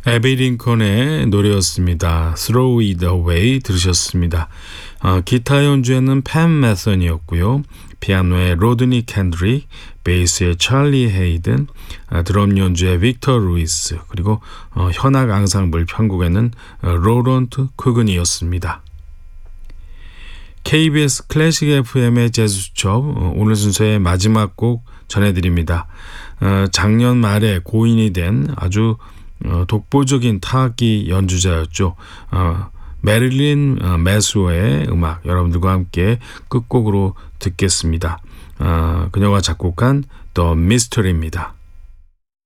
에비 링컨의 노래였습니다. Throw It Away 들으셨습니다. 기타 연주에는 팬 메선이었고요. 피아노의 로드니 캔드릭, 베이스의 찰리 헤이든, 드럼 연주의 빅터 루이스, 그리고 현악 앙상블 편곡에는 로런트 쿠근이었습니다. KBS 클래식 FM의 재즈수첩 오늘 순서의 마지막 곡 전해드립니다. 작년 말에 고인이 된 아주 독보적인 타악기 연주자였죠. 메릴린 매수어의 음악 여러분들과 함께 끝곡으로 듣겠습니다. 그녀가 작곡한 The Mystery입니다.